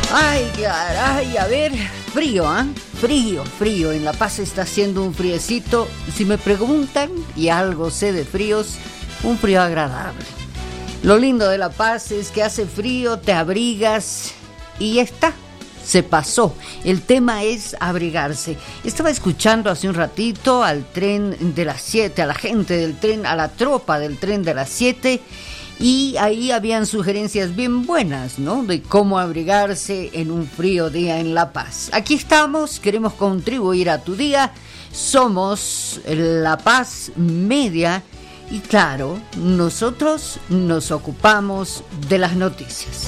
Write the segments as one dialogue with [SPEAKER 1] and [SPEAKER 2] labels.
[SPEAKER 1] Ay, caray, a ver, frío, ¿ah? Frío. En La Paz está haciendo un friecito. Si me preguntan, y algo sé de fríos, un frío agradable. Lo lindo de La Paz es que hace frío, te abrigas y ya está. Se pasó. El tema es abrigarse. Estaba escuchando hace un ratito al tren de las 7, a la gente del tren, a la tropa del tren de las 7, y ahí habían sugerencias bien buenas, ¿no? De cómo abrigarse en un frío día en La Paz. Aquí estamos, queremos contribuir a tu día. Somos La Paz Media y claro, nosotros nos ocupamos de las noticias.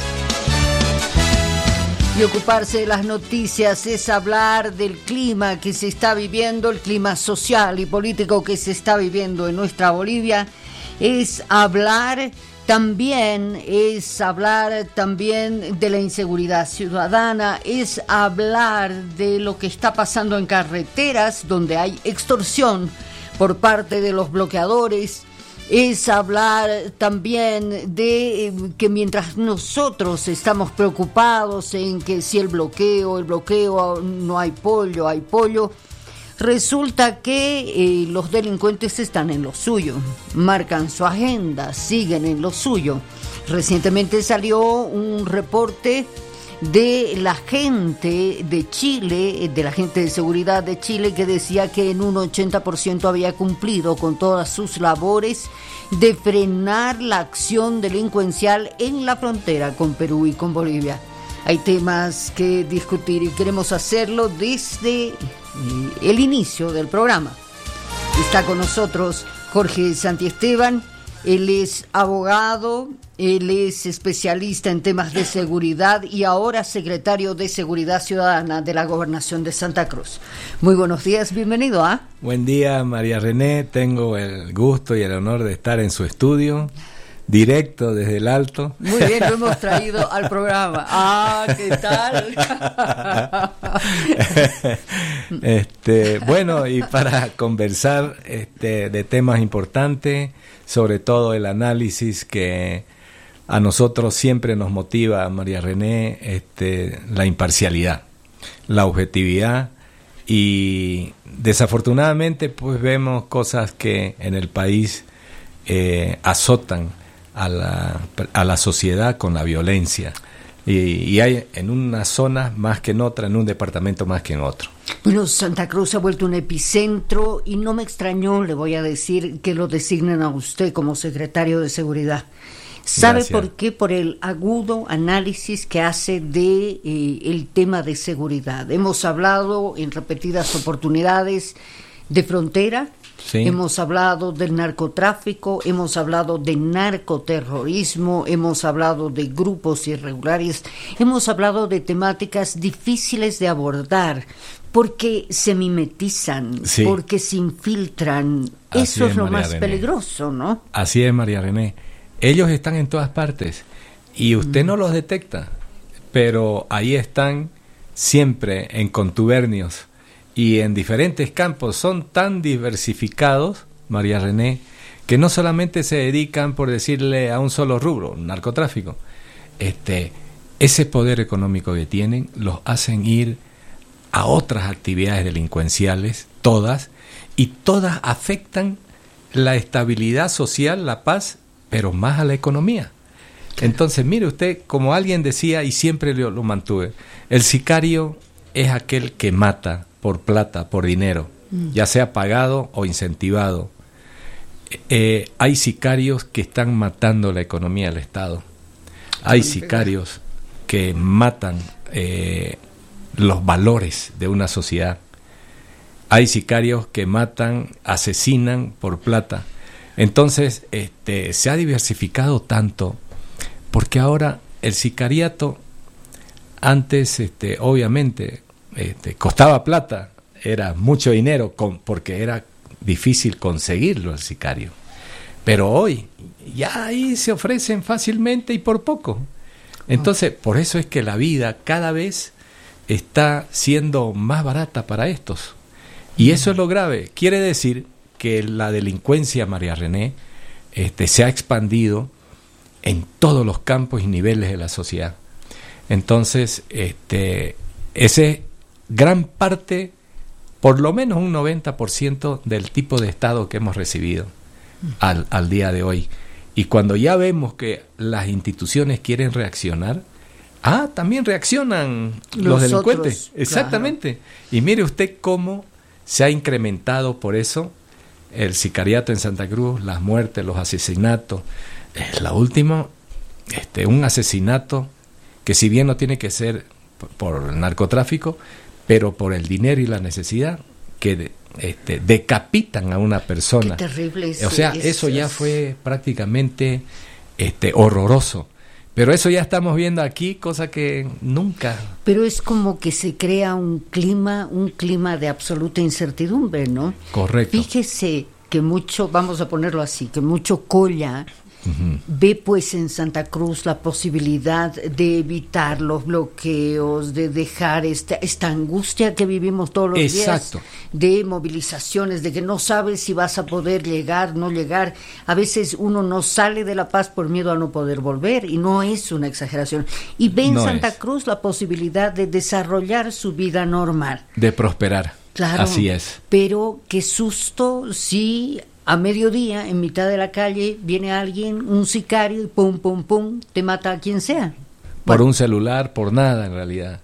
[SPEAKER 1] Y ocuparse de las noticias es hablar del clima que se está viviendo, el clima social y político que se está viviendo en nuestra Bolivia. Es hablar también de la inseguridad ciudadana, es hablar de lo que está pasando en carreteras donde hay extorsión por parte de los bloqueadores. Es hablar también de que mientras nosotros estamos preocupados en que si el bloqueo, no hay pollo, resulta que los delincuentes están en lo suyo, marcan su agenda, siguen en lo suyo. Recientemente salió un reporte de la gente de Chile, de la gente de seguridad de Chile, que decía que en un 80% había cumplido con todas sus labores de frenar la acción delincuencial en la frontera con Perú y con Bolivia. Hay temas que discutir y queremos hacerlo desde el inicio del programa. Está con nosotros Jorge Santiesteban. Él es abogado, él es especialista en temas de seguridad y ahora secretario de Seguridad Ciudadana de la Gobernación de Santa Cruz. Muy buenos días, bienvenido.
[SPEAKER 2] Buen día, María René. Tengo el gusto y el honor de estar en su estudio, directo desde el Alto.
[SPEAKER 1] Muy bien, lo hemos traído al programa. ¿Qué tal?
[SPEAKER 2] Bueno, y para conversar de temas importantes, sobre todo el análisis que a nosotros siempre nos motiva, María René, la imparcialidad, la objetividad, y desafortunadamente pues vemos cosas que en el país azotan a la sociedad con la violencia, y hay en unas zonas más que en otras, en un departamento más que en otro.
[SPEAKER 1] Bueno, Santa Cruz se ha vuelto un epicentro y no me extrañó, le voy a decir, que lo designen a usted como secretario de Seguridad. ¿Sabe
[SPEAKER 2] Gracias.
[SPEAKER 1] por qué? Por el agudo análisis que hace de el tema de seguridad. Hemos hablado en repetidas oportunidades de frontera. Sí. Hemos hablado del narcotráfico, hemos hablado de narcoterrorismo, hemos hablado de grupos irregulares, hemos hablado de temáticas difíciles de abordar porque se mimetizan, sí, porque se infiltran. Eso es lo María más René. Peligroso, ¿no?
[SPEAKER 2] Así es, María René. Ellos están en todas partes y usted no los detecta, pero ahí están siempre en contubernios. Y en diferentes campos son tan diversificados, María René, que no solamente se dedican, por decirle, a un solo rubro, narcotráfico. Ese poder económico que tienen los hacen ir a otras actividades delincuenciales, todas, y todas afectan la estabilidad social, la paz, pero más a la economía. Entonces, mire usted, como alguien decía, y siempre lo mantuve, el sicario es aquel que mata por plata, por dinero, ya sea pagado o incentivado. Hay sicarios que están matando la economía del Estado. Hay sicarios que matan los valores de una sociedad. Hay sicarios que matan, asesinan por plata. Entonces, se ha diversificado tanto, porque ahora el sicariato antes, obviamente, costaba plata, era mucho dinero, porque era difícil conseguirlo el sicario. Pero hoy ya ahí se ofrecen fácilmente y por poco. Entonces, por eso es que la vida cada vez está siendo más barata para estos. Y eso es lo grave. Quiere decir que la delincuencia, María René, se ha expandido en todos los campos y niveles de la sociedad. Entonces, ese es gran parte, por lo menos un 90% del tipo de Estado que hemos recibido al día de hoy. Y cuando ya vemos que las instituciones quieren reaccionar, también reaccionan los delincuentes.
[SPEAKER 1] Otros,
[SPEAKER 2] exactamente. Claro. Y mire usted cómo se ha incrementado por eso el sicariato en Santa Cruz, las muertes, los asesinatos. La última, un asesinato que si bien no tiene que ser por narcotráfico, pero por el dinero y la necesidad, que decapitan a una persona.
[SPEAKER 1] Qué terrible es,
[SPEAKER 2] o sea, eso ya fue prácticamente horroroso. Pero eso ya estamos viendo aquí, cosa que nunca.
[SPEAKER 1] Pero es como que se crea un clima de absoluta incertidumbre, ¿no?
[SPEAKER 2] Correcto.
[SPEAKER 1] Fíjese que mucho, vamos a ponerlo así, que mucho Colla ve pues en Santa Cruz la posibilidad de evitar los bloqueos, de dejar esta angustia que vivimos todos los
[SPEAKER 2] Exacto.
[SPEAKER 1] días, de movilizaciones, de que no sabes si vas a poder llegar, no llegar. A veces uno no sale de La Paz por miedo a no poder volver, y no es una exageración. Y ve en Santa Cruz la posibilidad de desarrollar su vida normal.
[SPEAKER 2] De prosperar.
[SPEAKER 1] Claro.
[SPEAKER 2] Así es.
[SPEAKER 1] Pero qué susto si a mediodía, en mitad de la calle, viene alguien, un sicario, y pum, pum, pum, te mata a quien sea.
[SPEAKER 2] Por un celular, por nada en realidad.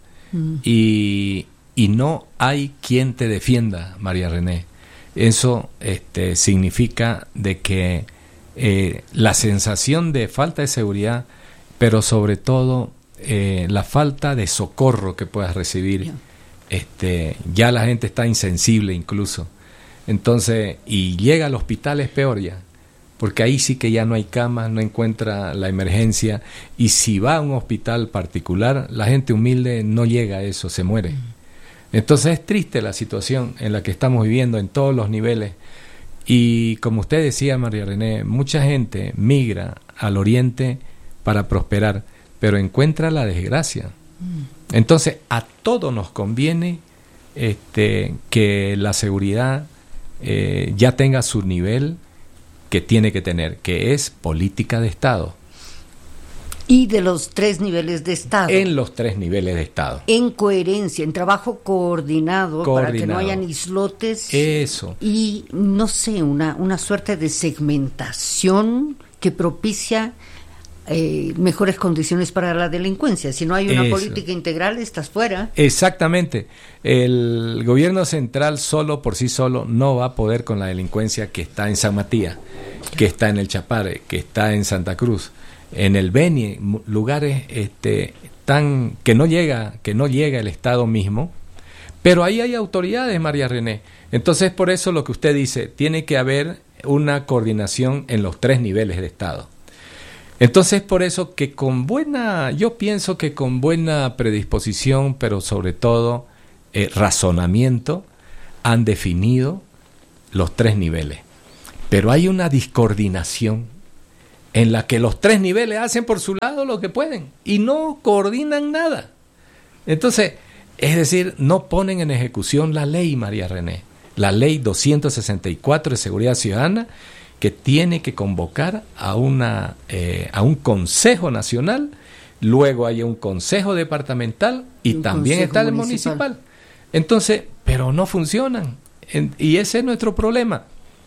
[SPEAKER 2] Y no hay quien te defienda, María René. Eso significa de que la sensación de falta de seguridad, pero sobre todo la falta de socorro que puedas recibir, ya la gente está insensible incluso. Entonces, y llega al hospital es peor ya, porque ahí sí que ya no hay camas, no encuentra la emergencia, y si va a un hospital particular, la gente humilde no llega a eso, se muere. Entonces es triste la situación en la que estamos viviendo en todos los niveles, y como usted decía, María René, mucha gente migra al oriente para prosperar, pero encuentra la desgracia. Entonces a todos nos conviene que la seguridad ya tenga su nivel que tiene que tener, que es política de Estado.
[SPEAKER 1] Y de los 3 niveles de Estado.
[SPEAKER 2] En los 3 niveles de Estado.
[SPEAKER 1] En coherencia, en trabajo coordinado. Para que no hayan islotes.
[SPEAKER 2] Eso.
[SPEAKER 1] Y, no sé, una suerte de segmentación que propicia mejores condiciones para la delincuencia. Si no hay una política integral, estás fuera.
[SPEAKER 2] Exactamente. El gobierno central por sí solo no va a poder con la delincuencia que está en San Matías, que está en el Chapare, que está en Santa Cruz, en el Beni, lugares que no llega el Estado mismo, pero ahí hay autoridades, María René. Entonces, por eso lo que usted dice, tiene que haber una coordinación en los 3 niveles de Estado. Entonces, por eso que yo pienso que con buena predisposición, pero sobre todo razonamiento, han definido los 3 niveles. Pero hay una discoordinación en la que los 3 niveles hacen por su lado lo que pueden y no coordinan nada. Entonces, es decir, no ponen en ejecución la ley, María René, la ley 264 de Seguridad Ciudadana, que tiene que convocar a un Consejo Nacional, luego hay un Consejo Departamental y también está el municipal. Entonces, pero no funcionan. Y ese es nuestro problema.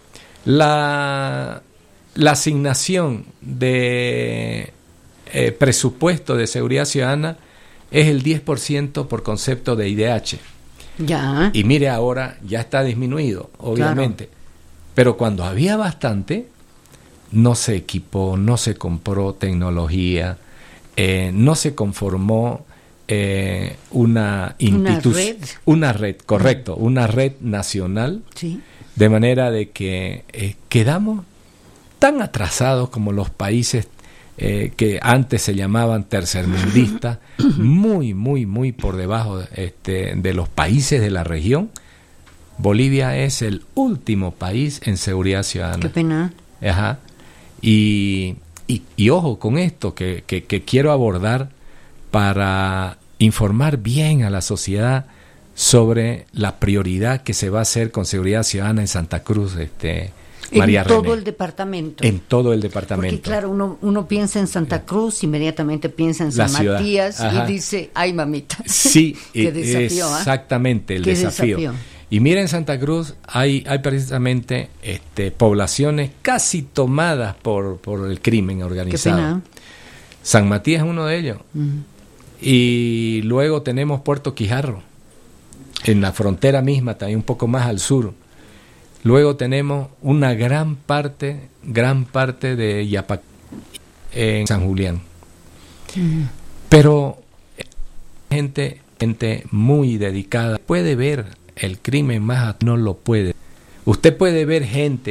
[SPEAKER 2] La asignación de presupuesto de seguridad ciudadana es el 10% por concepto de IDH.
[SPEAKER 1] Ya.
[SPEAKER 2] Y mire, ahora ya está disminuido, obviamente. Claro. Pero cuando había bastante, no se equipó, no se compró tecnología, no se conformó una red, correcto, una red nacional,
[SPEAKER 1] sí.
[SPEAKER 2] De manera de que quedamos tan atrasados como los países que antes se llamaban tercermundistas, muy, muy, muy por debajo de los países de la región. Bolivia es el último país en seguridad ciudadana.
[SPEAKER 1] Qué pena.
[SPEAKER 2] Ajá. Y ojo con esto que quiero abordar para informar bien a la sociedad sobre la prioridad que se va a hacer con seguridad ciudadana en Santa Cruz María René.
[SPEAKER 1] En todo el departamento.
[SPEAKER 2] En todo el departamento.
[SPEAKER 1] Porque claro, uno piensa en Santa Cruz, inmediatamente piensa en San Matías y dice, ay mamita.
[SPEAKER 2] Sí,
[SPEAKER 1] qué desafío,
[SPEAKER 2] exactamente, el
[SPEAKER 1] qué
[SPEAKER 2] desafío. Y mira, en Santa Cruz hay precisamente poblaciones casi tomadas por el crimen organizado.
[SPEAKER 1] Qué pena.
[SPEAKER 2] San Matías es uno de ellos.
[SPEAKER 1] Uh-huh.
[SPEAKER 2] Y luego tenemos Puerto Quijarro, en la frontera misma, también un poco más al sur. Luego tenemos una gran parte de Yapac en San Julián. Uh-huh. Pero gente muy dedicada puede ver el crimen más, no lo puede. Usted puede ver gente